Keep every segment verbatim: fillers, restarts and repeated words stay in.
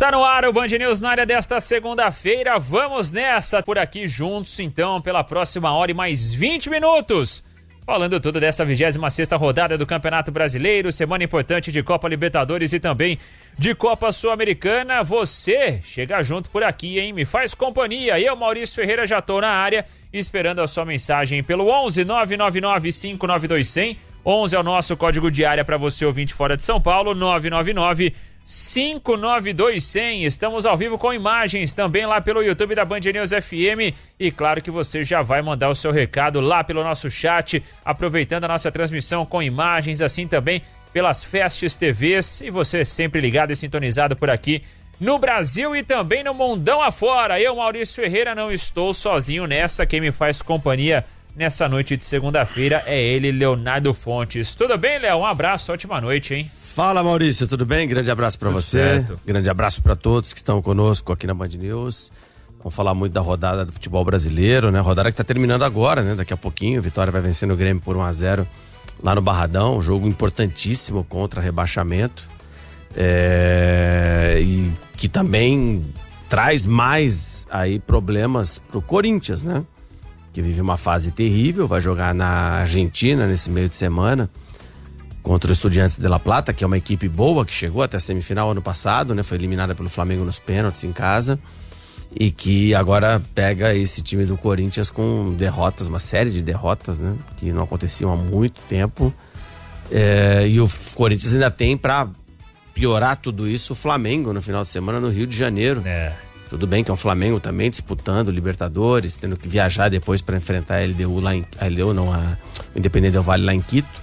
Está no ar o Band News na área desta segunda-feira. Vamos nessa por aqui juntos, então, pela próxima hora e mais vinte minutos. Falando tudo dessa vigésima sexta rodada do Campeonato Brasileiro, semana importante de Copa Libertadores e também de Copa Sul-Americana. Você chega junto por aqui, hein? Me faz companhia. Eu, Maurício Ferreira, já tô na área, esperando a sua mensagem pelo onze nove nove nove cinco nove dois zero zero. onze é o nosso código de área para você ouvinte fora de São Paulo, nove nove nove cinco nove dois zero zero. Estamos ao vivo com imagens também lá pelo YouTube da Band News F M e claro que você já vai mandar o seu recado lá pelo nosso chat, aproveitando a nossa transmissão com imagens, assim também pelas Festes T Vs, e você sempre ligado e sintonizado por aqui no Brasil e também no mundão afora. Eu, Maurício Ferreira, não estou sozinho nessa, quem me faz companhia nessa noite de segunda-feira é ele, Leonardo Fontes. Tudo bem, Léo? Um abraço, ótima noite, hein? Fala, Maurício, tudo bem? Grande abraço pra Tudo você, certo. Grande abraço pra todos que estão conosco aqui na Band News. Vamos falar muito da rodada do futebol brasileiro, né? Rodada que tá terminando agora, né? Daqui a pouquinho, Vitória vai vencendo o Grêmio por um a zero lá no Barradão, um jogo importantíssimo contra rebaixamento, é... e que também traz mais aí problemas pro Corinthians, né? Que vive uma fase terrível, vai jogar na Argentina nesse meio de semana contra o Estudiantes de La Plata, que é uma equipe boa, que chegou até a semifinal ano passado, né? Foi eliminada pelo Flamengo nos pênaltis em casa e que agora pega esse time do Corinthians com derrotas, uma série de derrotas, né? Que não aconteciam há muito tempo, é, e o Corinthians ainda tem, pra piorar tudo isso, o Flamengo no final de semana no Rio de Janeiro. É. Tudo bem que é um Flamengo também disputando Libertadores, tendo que viajar depois para enfrentar a L D U lá em... A L D U não, a o Independente Del Valle lá em Quito.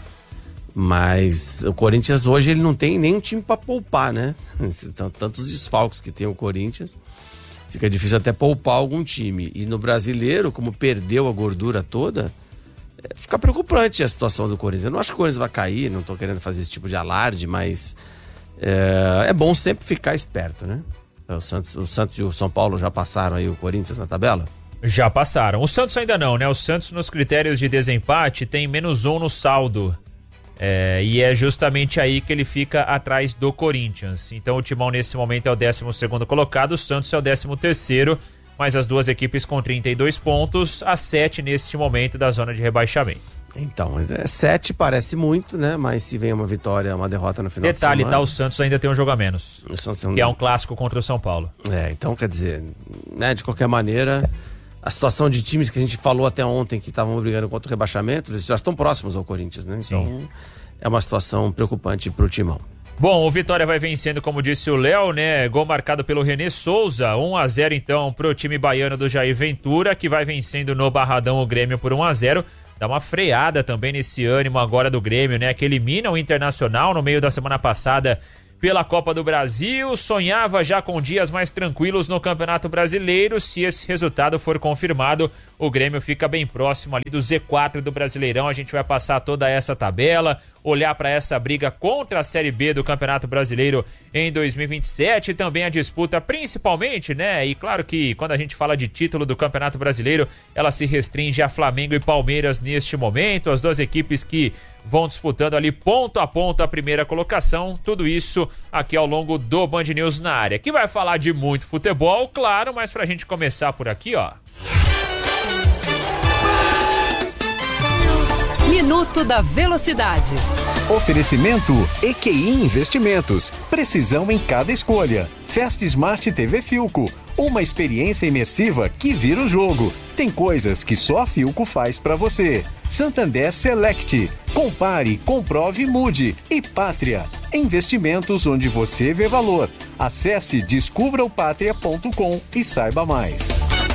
Mas o Corinthians hoje ele não tem nenhum time para poupar, né? Então, tantos desfalques que tem o Corinthians, fica difícil até poupar algum time. E no Brasileiro, como perdeu a gordura toda, é, fica preocupante a situação do Corinthians. Eu não acho que o Corinthians vai cair, não tô querendo fazer esse tipo de alarde, mas é, é bom sempre ficar esperto, né? O Santos, o Santos e o São Paulo já passaram aí o Corinthians na tabela? Já passaram. O Santos ainda não, né? O Santos nos critérios de desempate tem menos um no saldo. É, e é justamente aí que ele fica atrás do Corinthians. Então o Timão nesse momento é o décimo segundo colocado, o Santos é o décimo terceiro, mas as duas equipes com trinta e dois pontos, a sete neste momento da zona de rebaixamento. Então, é, sete parece muito, né? Mas se vem uma vitória, uma derrota no final Detalhe, de semana... tá? O Santos ainda tem um jogo a menos, O Santos tem um... que é um clássico contra o São Paulo. É, então quer dizer, né? De qualquer maneira, a situação de times que a gente falou até ontem que estavam brigando contra o rebaixamento, eles já estão próximos ao Corinthians, né? Então, sim, é uma situação preocupante pro Timão. Bom, o Vitória vai vencendo, como disse o Léo, né? Gol marcado pelo René Souza, um a zero então pro time baiano do Jair Ventura, que vai vencendo no Barradão o Grêmio por um a zero. Dá uma freada também nesse ânimo agora do Grêmio, né? Que elimina o Internacional no meio da semana passada pela Copa do Brasil, sonhava já com dias mais tranquilos no Campeonato Brasileiro. Se esse resultado for confirmado, o Grêmio fica bem próximo ali do Z quatro do Brasileirão. A gente vai passar toda essa tabela, olhar para essa briga contra a Série B do Campeonato Brasileiro em dois mil e vinte e sete, também a disputa principalmente, né? E claro que quando a gente fala de título do Campeonato Brasileiro, ela se restringe a Flamengo e Palmeiras neste momento, as duas equipes que vão disputando ali ponto a ponto a primeira colocação, tudo isso aqui ao longo do Band News na área, que vai falar de muito futebol, claro, mas pra gente começar por aqui, ó. Minuto da Velocidade. Oferecimento E Q I Investimentos. Precisão em cada escolha. Fast Smart T V Filco. Uma experiência imersiva que vira o jogo. Tem coisas que só a Filco faz pra você. Santander Select. Compare, comprove e mude. E Pátria. Investimentos onde você vê valor. Acesse descubra o pátria ponto com e saiba mais.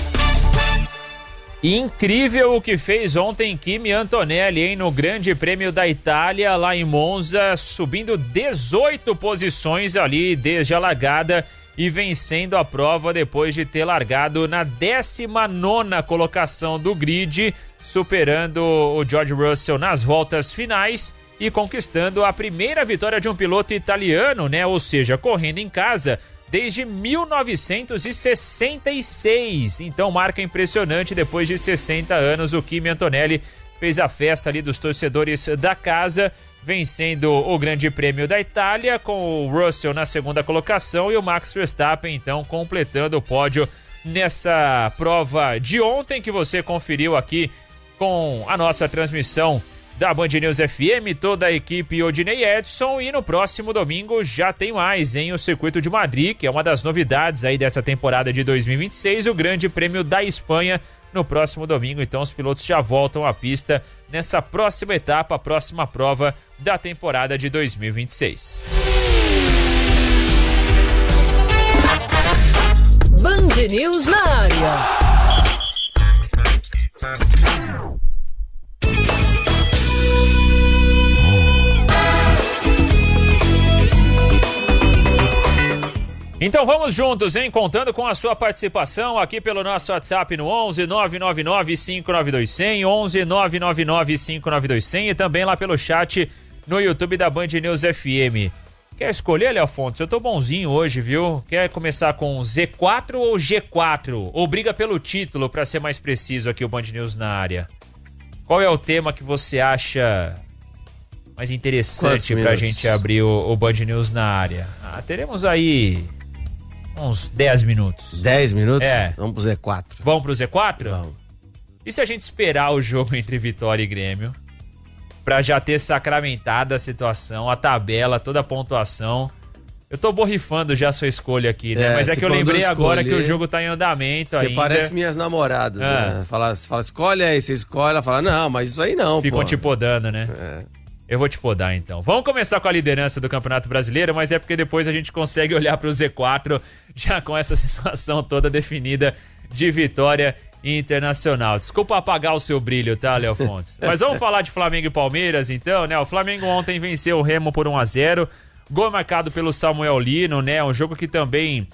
Incrível o que fez ontem Kimi Antonelli, hein, no Grande Prêmio da Itália, lá em Monza, subindo dezoito posições ali desde a largada e vencendo a prova depois de ter largado na décima nona colocação do grid, superando o George Russell nas voltas finais e conquistando a primeira vitória de um piloto italiano, né, ou seja, correndo em casa desde mil novecentos e sessenta e seis. Então, marca impressionante, depois de sessenta anos, o Kimi Antonelli fez a festa ali dos torcedores da casa vencendo o Grande Prêmio da Itália, com o Russell na segunda colocação e o Max Verstappen, então, completando o pódio nessa prova de ontem, que você conferiu aqui com a nossa transmissão da Band News F M, toda a equipe Odinei Edson. E no próximo domingo já tem mais, hein? O Circuito de Madrid, que é uma das novidades aí dessa temporada de dois mil e vinte e seis, o Grande Prêmio da Espanha no próximo domingo. Então os pilotos já voltam à pista nessa próxima etapa, a próxima prova da temporada de dois mil e vinte e seis. Band News na área. Então vamos juntos, hein? Contando com a sua participação aqui pelo nosso WhatsApp no onze nove nove nove cinco nove dois zero zero, onze nove nove nove cinco nove dois zero zero, e também lá pelo chat no YouTube da Band News F M. Quer escolher, Léo Fontes? Eu tô bonzinho hoje, viu? Quer começar com Z quatro ou G quatro? Ou briga pelo título, pra ser mais preciso aqui o Band News na área? Qual é o tema que você acha mais interessante pra gente abrir o, o Band News na área? Ah, teremos aí uns dez minutos. dez minutos? É. Vamos pro Z quatro. Vamos pro Z quatro? Vamos. E se a gente esperar o jogo entre Vitória e Grêmio, pra já ter sacramentado a situação, a tabela, toda a pontuação? Eu tô borrifando já a sua escolha aqui, né? É, Mas é que eu lembrei eu agora escolher, que o jogo tá em andamento Você ainda. parece minhas namoradas, Ah. né? Fala, fala, escolhe aí, você escolhe, ela fala, não, mas isso aí não, Ficam pô. te podando, né? É. Eu vou te podar, então. Vamos começar com a liderança do Campeonato Brasileiro, mas é porque depois a gente consegue olhar pro Z quatro já com essa situação toda definida de Vitória Internacional. Desculpa apagar o seu brilho, tá, Léo Fontes? Mas vamos falar de Flamengo e Palmeiras, então, né? O Flamengo ontem venceu o Remo por um a zero. Gol marcado pelo Samuel Lino, né? Um jogo que também,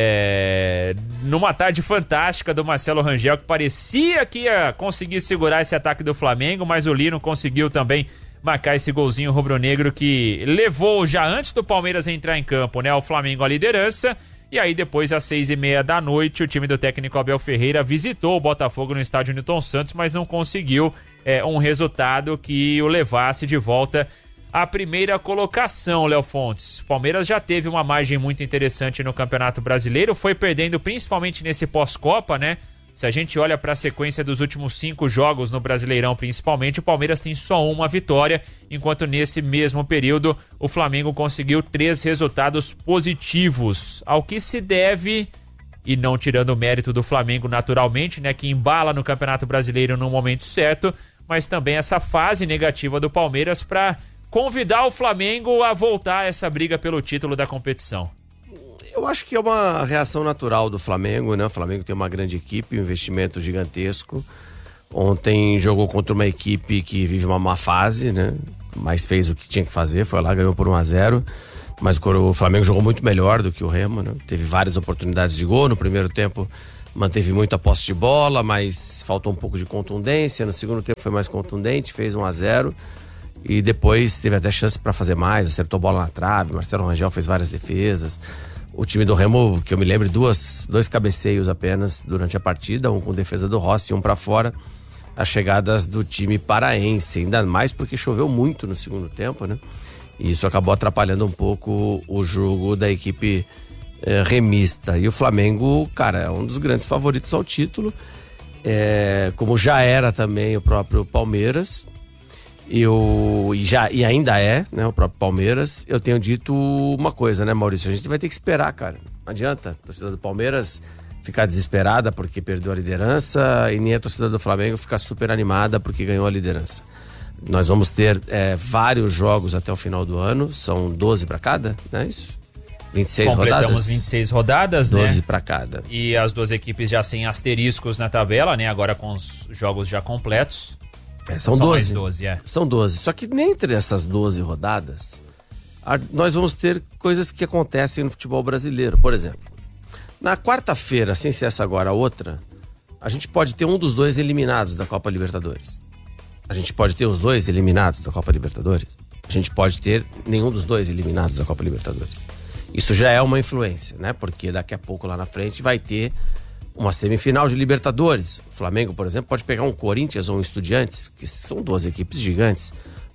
é... numa tarde fantástica do Marcelo Rangel, que parecia que ia conseguir segurar esse ataque do Flamengo, mas o Lino conseguiu também marcar esse golzinho rubro-negro que levou já antes do Palmeiras entrar em campo, né? O Flamengo à liderança. E aí depois, às seis e meia da noite, o time do técnico Abel Ferreira visitou o Botafogo no estádio Newton Santos, mas não conseguiu é, um resultado que o levasse de volta à primeira colocação, Léo Fontes. O Palmeiras já teve uma margem muito interessante no Campeonato Brasileiro, foi perdendo principalmente nesse pós-Copa, né? Se a gente olha para a sequência dos últimos cinco jogos no Brasileirão, principalmente, o Palmeiras tem só uma vitória, enquanto nesse mesmo período o Flamengo conseguiu três resultados positivos, ao que se deve, e não tirando o mérito do Flamengo naturalmente, né, que embala no Campeonato Brasileiro no momento certo, mas também essa fase negativa do Palmeiras para convidar o Flamengo a voltar a essa briga pelo título da competição. Eu acho que é uma reação natural do Flamengo, né? O Flamengo tem uma grande equipe, um investimento gigantesco. Ontem jogou contra uma equipe que vive uma má fase, né? Mas fez o que tinha que fazer, foi lá, ganhou por um a zero. Mas o Flamengo jogou muito melhor do que o Remo, né? Teve várias oportunidades de gol. No primeiro tempo manteve muito a posse de bola, mas faltou um pouco de contundência. No segundo tempo foi mais contundente, fez um a zero. E depois teve até chance para fazer mais, acertou bola na trave. Marcelo Rangel fez várias defesas. O time do Remo, que eu me lembro, duas, dois cabeceios apenas durante a partida, um com defesa do Rossi e um para fora. As chegadas do time paraense, ainda mais porque choveu muito no segundo tempo, né? E isso acabou atrapalhando um pouco o jogo da equipe eh, remista. E o Flamengo, cara, é um dos grandes favoritos ao título, é, como já era também o próprio Palmeiras. Eu, e, já, e ainda é, né, o próprio Palmeiras. Eu tenho dito uma coisa, né, Maurício? A gente vai ter que esperar, cara. Não adianta a torcida do Palmeiras ficar desesperada porque perdeu a liderança e nem a torcida do Flamengo ficar super animada porque ganhou a liderança. Nós vamos ter é, vários jogos até o final do ano, são doze para cada, não é isso? vinte e seis Completamos rodadas? vinte e seis rodadas, né? doze para cada. E as duas equipes já sem asteriscos na tabela, né? Agora com os jogos já completos. É, são Só doze. mais doze, é. São doze. Só que dentre essas doze rodadas, a, nós vamos ter coisas que acontecem no futebol brasileiro. Por exemplo, na quarta-feira, sem ser essa agora, a outra, a gente pode ter um dos dois eliminados da Copa Libertadores. A gente pode ter os dois eliminados da Copa Libertadores. A gente pode ter nenhum dos dois eliminados da Copa Libertadores. Isso já é uma influência, né? Porque daqui a pouco lá na frente vai ter uma semifinal de Libertadores. O Flamengo, por exemplo, pode pegar um Corinthians ou um Estudiantes, que são duas equipes gigantes.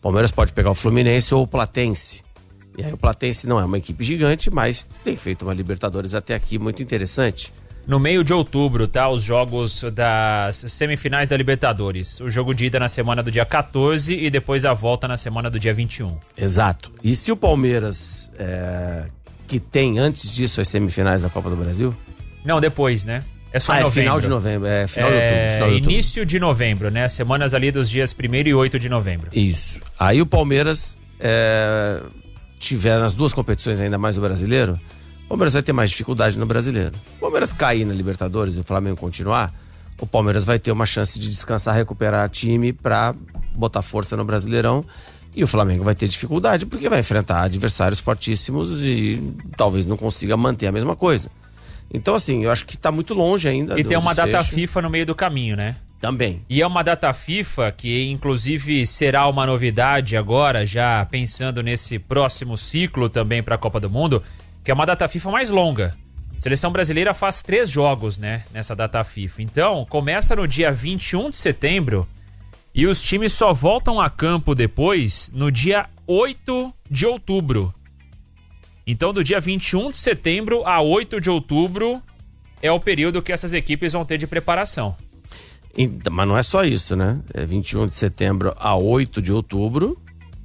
Palmeiras pode pegar o Fluminense ou o Platense. E aí o Platense não é uma equipe gigante, mas tem feito uma Libertadores até aqui muito interessante. No meio de outubro, tá? Os jogos das semifinais da Libertadores. O jogo de ida na semana do dia quatorze e depois a volta na semana do dia vinte e um. Exato. E se o Palmeiras, é, que tem antes disso as semifinais da Copa do Brasil? Não, depois, né? É só ah, novembro. é final de novembro. É final é, de outubro. Final de outubro. Início de novembro, né? Semanas ali dos dias primeiro e oito de novembro. Isso. Aí o Palmeiras é, tiver nas duas competições, ainda mais o brasileiro, o Palmeiras vai ter mais dificuldade no brasileiro. O Palmeiras cair na Libertadores e o Flamengo continuar, o Palmeiras vai ter uma chance de descansar, recuperar time pra botar força no Brasileirão. E o Flamengo vai ter dificuldade porque vai enfrentar adversários fortíssimos e talvez não consiga manter a mesma coisa. Então, assim, eu acho que tá muito longe ainda. E do tem uma desfecho. data FIFA no meio do caminho, né? Também. E é uma data FIFA que, inclusive, será uma novidade agora, já pensando nesse próximo ciclo também para a Copa do Mundo, que é uma data FIFA mais longa. A seleção brasileira faz três jogos, né, nessa data FIFA. Então, começa no dia vinte e um de setembro e os times só voltam a campo depois no dia oito de outubro. Então, do dia vinte e um de setembro a oito de outubro é o período que essas equipes vão ter de preparação. Mas não é só isso, né? É vinte e um de setembro a oito de outubro,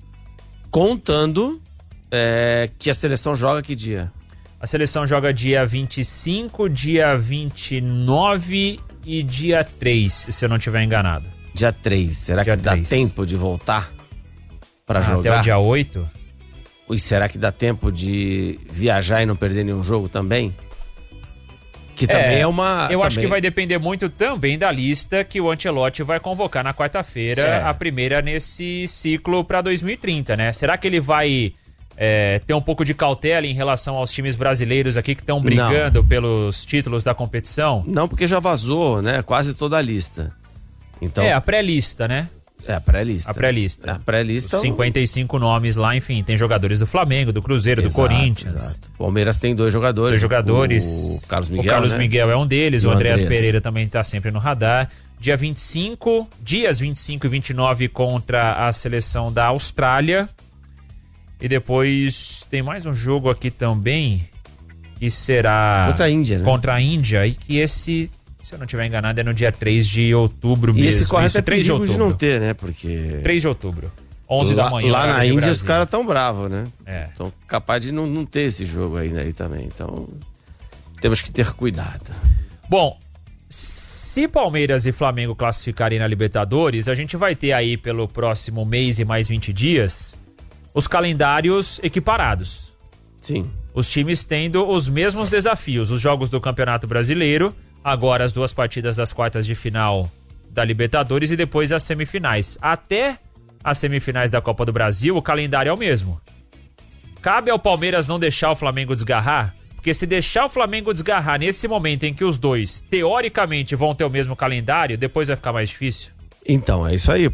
contando é, que a seleção joga que dia? A seleção joga dia vinte e cinco, dia vinte e nove e dia três, se eu não estiver enganado. Dia três. Será dia que dá três. tempo de voltar pra ah, jogar? Até o dia oito? E será que dá tempo de viajar e não perder nenhum jogo também? Que também é, é uma... Eu também... acho que vai depender muito também da lista que o Ancelotti vai convocar na quarta-feira, é. a primeira nesse ciclo para dois mil e trinta, né? Será que ele vai é, ter um pouco de cautela em relação aos times brasileiros aqui que estão brigando não. pelos títulos da competição? Não, porque já vazou, né? Quase toda a lista. Então... É, a pré-lista, né? É, a pré-lista. A pré-lista. A pré-lista. Os cinquenta e cinco nomes lá, enfim, tem jogadores do Flamengo, do Cruzeiro, exato, do Corinthians. Exato. O Palmeiras tem dois jogadores. Dois jogadores. O Carlos Miguel, O Carlos né? Miguel é um deles, e o o Andreas Andreas. Pereira também está sempre no radar. Dia vinte e cinco, dias vinte e cinco e vinte e nove contra a seleção da Austrália. E depois tem mais um jogo aqui também, que será... Contra a Índia, né? Contra a Índia, e que esse... Se eu não estiver enganado, é no dia três de outubro mesmo. E esse corre até três de perigo outubro. de não ter, né? Porque... três de outubro. onze lá, da manhã. Lá na Índia Brasil. os caras tão bravos, né? É. Então capaz de não, não ter esse jogo ainda aí também. Então temos que ter cuidado. Bom, se Palmeiras e Flamengo classificarem na Libertadores, a gente vai ter aí pelo próximo mês e mais vinte dias os calendários equiparados. Sim. Os times tendo os mesmos desafios. Os jogos do Campeonato Brasileiro, agora as duas partidas das quartas de final da Libertadores e depois as semifinais. Até as semifinais da Copa do Brasil, o calendário é o mesmo. Cabe ao Palmeiras não deixar o Flamengo desgarrar? Porque se deixar o Flamengo desgarrar nesse momento em que os dois, teoricamente, vão ter o mesmo calendário, depois vai ficar mais difícil. Então, é isso aí.